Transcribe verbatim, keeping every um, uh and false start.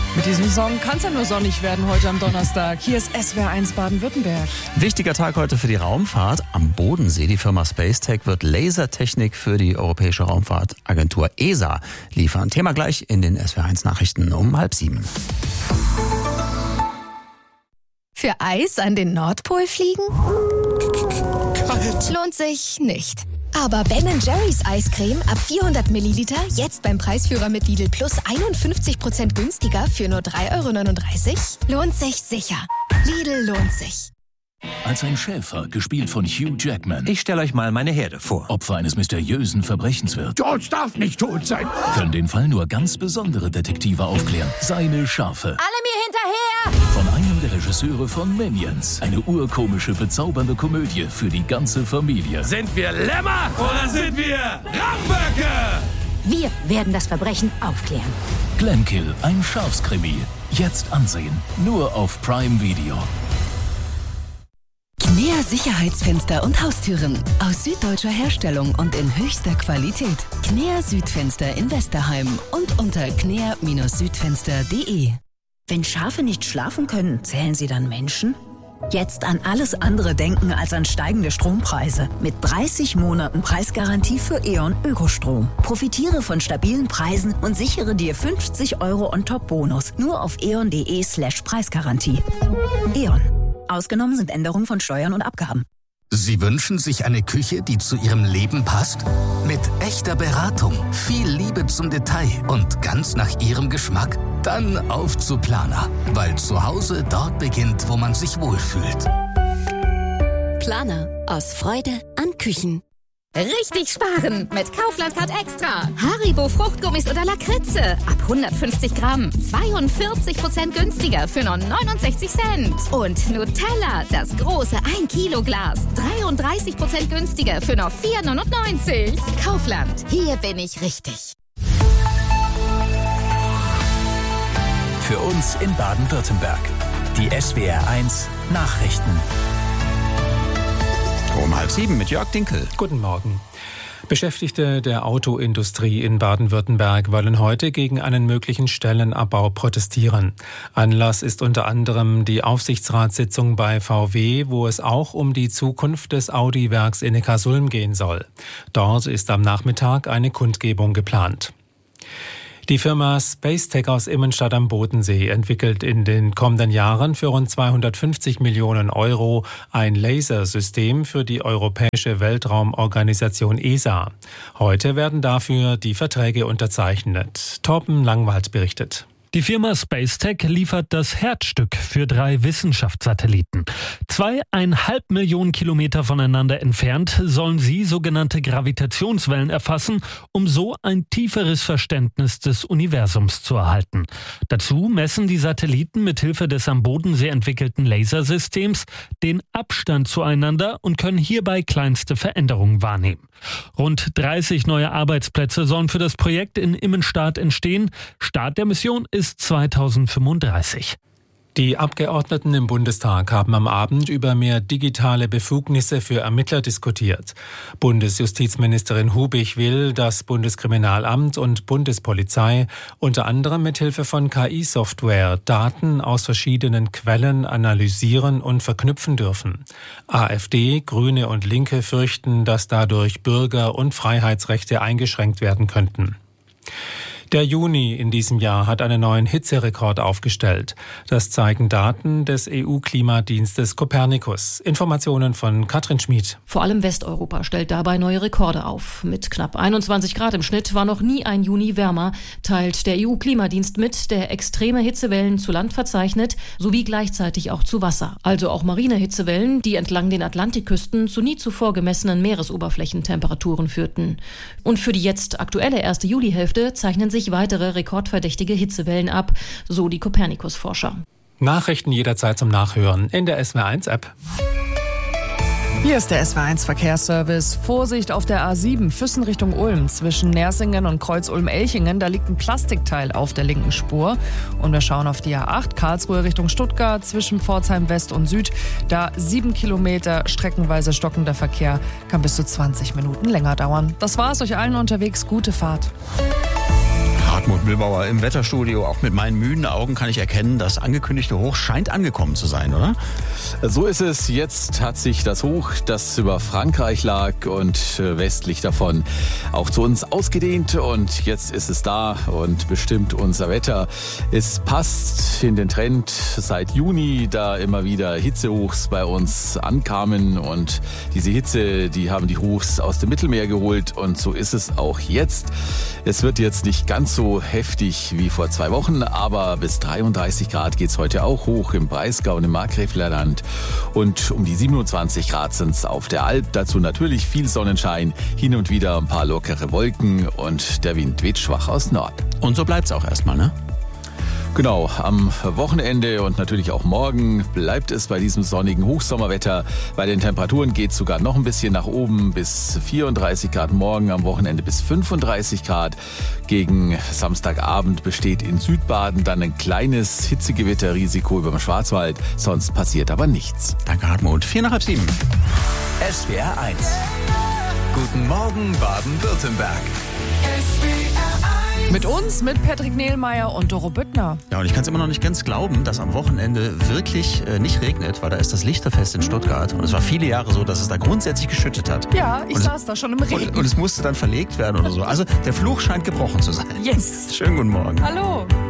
Mit diesem Song kann es ja nur sonnig werden heute am Donnerstag. Hier ist S W R eins Baden-Württemberg. Wichtiger Tag heute für die Raumfahrt. Am Bodensee, die Firma Spacetech wird Lasertechnik für die Europäische Raumfahrtagentur E S A liefern. Thema gleich in den S W R eins Nachrichten um halb sieben. Für Eis an den Nordpol fliegen? Kalt. Lohnt sich nicht. Aber Ben and Jerry's Eiscreme ab vierhundert Milliliter jetzt beim Preisführer mit Lidl Plus einundfünfzig Prozent günstiger für nur drei Euro neununddreißig? Lohnt sich sicher. Lidl lohnt sich. Als ein Schäfer, gespielt von Hugh Jackman. Ich stelle euch mal meine Herde vor. Opfer eines mysteriösen Verbrechens wird. George darf nicht tot sein. Können den Fall nur ganz besondere Detektive aufklären. Seine Schafe. Alle mir hinterher! Von einem der Regisseure von Minions. Eine urkomische, bezaubernde Komödie für die ganze Familie. Sind wir Lämmer oder sind wir Ramböcke? Wir werden das Verbrechen aufklären. Glenkill, ein Schafskrimi. Jetzt ansehen. Nur auf Prime Video. Knea Sicherheitsfenster und Haustüren aus süddeutscher Herstellung und in höchster Qualität. Knea Südfenster in Westerheim und unter knea Südfenster punkt de. Wenn Schafe nicht schlafen können, zählen sie dann Menschen? Jetzt an alles andere denken als an steigende Strompreise. Mit dreißig Monaten Preisgarantie für E.ON Ökostrom. Profitiere von stabilen Preisen und sichere dir fünfzig Euro On-Top-Bonus. Nur auf eon.de slash Preisgarantie. E.ON. Ausgenommen sind Änderungen von Steuern und Abgaben. Sie wünschen sich eine Küche, die zu Ihrem Leben passt? Mit echter Beratung, viel Liebe zum Detail und ganz nach Ihrem Geschmack? Dann auf zu Planer, weil zu Hause dort beginnt, wo man sich wohlfühlt. Planer. Aus Freude an Küchen. Richtig sparen mit Kaufland Card Extra. Haribo Fruchtgummis oder Lakritze. Ab hundertfünfzig Gramm. zweiundvierzig Prozent günstiger für nur neunundsechzig Cent. Und Nutella, das große ein Kilo Glas. dreiunddreißig Prozent günstiger für nur vier neunundneunzig. Kaufland. Hier bin ich richtig. Für uns in Baden-Württemberg. Die S W R eins Nachrichten. Um halb sieben mit Jörg Dinkel. Guten Morgen. Beschäftigte der Autoindustrie in Baden-Württemberg wollen heute gegen einen möglichen Stellenabbau protestieren. Anlass ist unter anderem die Aufsichtsratssitzung bei V W, wo es auch um die Zukunft des Audi-Werks in Neckarsulm gehen soll. Dort ist am Nachmittag eine Kundgebung geplant. Die Firma Spacetech aus Immenstadt am Bodensee entwickelt in den kommenden Jahren für rund zweihundertfünfzig Millionen Euro ein Lasersystem für die Europäische Weltraumorganisation E S A. Heute werden dafür die Verträge unterzeichnet. Torben Langwald berichtet. Die Firma Spacetech liefert das Herzstück für drei Wissenschaftssatelliten. Zweieinhalb Millionen Kilometer voneinander entfernt sollen sie sogenannte Gravitationswellen erfassen, um so ein tieferes Verständnis des Universums zu erhalten. Dazu messen die Satelliten mithilfe des am Bodensee entwickelten Lasersystems den Abstand zueinander und können hierbei kleinste Veränderungen wahrnehmen. Rund dreißig neue Arbeitsplätze sollen für das Projekt in Immenstadt entstehen. Start der Mission ist zweitausendfünfunddreißig. Die Abgeordneten im Bundestag haben am Abend über mehr digitale Befugnisse für Ermittler diskutiert. Bundesjustizministerin Hubig will, dass Bundeskriminalamt und Bundespolizei unter anderem mithilfe von K I-Software Daten aus verschiedenen Quellen analysieren und verknüpfen dürfen. AfD, Grüne und Linke fürchten, dass dadurch Bürger- und Freiheitsrechte eingeschränkt werden könnten. Der Juni in diesem Jahr hat einen neuen Hitzerekord aufgestellt. Das zeigen Daten des E U-Klimadienstes Copernicus. Informationen von Katrin Schmid. Vor allem Westeuropa stellt dabei neue Rekorde auf. Mit knapp einundzwanzig Grad im Schnitt war noch nie ein Juni wärmer, teilt der E U-Klimadienst mit, der extreme Hitzewellen zu Land verzeichnet, sowie gleichzeitig auch zu Wasser. Also auch marine Hitzewellen, die entlang den Atlantikküsten zu nie zuvor gemessenen Meeresoberflächentemperaturen führten. Und für die jetzt aktuelle erste Julihälfte zeichnen sich weitere rekordverdächtige Hitzewellen ab, so die Copernicus-Forscher. Nachrichten jederzeit zum Nachhören in der S W R eins App. Hier ist der S W R eins Verkehrsservice. Vorsicht auf der A sieben, Füssen Richtung Ulm. Zwischen Nersingen und Kreuz-Ulm-Elchingen, da liegt ein Plastikteil auf der linken Spur. Und wir schauen auf die A acht, Karlsruhe Richtung Stuttgart, zwischen Pforzheim West und Süd. Da sieben Kilometer streckenweise stockender Verkehr, kann bis zu zwanzig Minuten länger dauern. Das war's, euch allen unterwegs, gute Fahrt. Hartmut Mühlbauer im Wetterstudio. Auch mit meinen müden Augen kann ich erkennen, das angekündigte Hoch scheint angekommen zu sein, oder? So ist es. Jetzt hat sich das Hoch, das über Frankreich lag und westlich davon, auch zu uns ausgedehnt. Und jetzt ist es da und bestimmt unser Wetter. Es passt in den Trend seit Juni, da immer wieder Hitzehochs bei uns ankamen. Und diese Hitze, die haben die Hochs aus dem Mittelmeer geholt. Und so ist es auch jetzt. Es wird jetzt nicht ganz so heftig wie vor zwei Wochen, aber bis dreiunddreißig Grad geht's heute auch hoch im Breisgau und im Markgräflerland. Und um die siebenundzwanzig Grad sind's auf der Alp. Dazu natürlich viel Sonnenschein, hin und wieder ein paar lockere Wolken und der Wind weht schwach aus Nord. Und so bleibt's auch erstmal, ne? Genau, am Wochenende und natürlich auch morgen bleibt es bei diesem sonnigen Hochsommerwetter. Bei den Temperaturen geht es sogar noch ein bisschen nach oben bis vierunddreißig Grad morgen, am Wochenende bis fünfunddreißig Grad. Gegen Samstagabend besteht in Südbaden dann ein kleines Hitzegewitterrisiko über dem Schwarzwald. Sonst passiert aber nichts. Danke, Hartmut. Vier nach halb sieben. S W R eins. Guten Morgen, Baden-Württemberg. Mit uns, mit Patrick Nehlmeier und Doro Büttner. Ja, und ich kann es immer noch nicht ganz glauben, dass am Wochenende wirklich äh, nicht regnet, weil da ist das Lichterfest in Stuttgart. Und es war viele Jahre so, dass es da grundsätzlich geschüttet hat. Ja, ich und saß es, da schon im Regen. Und, und es musste dann verlegt werden oder so. Also der Fluch scheint gebrochen zu sein. Yes. Schönen guten Morgen. Hallo.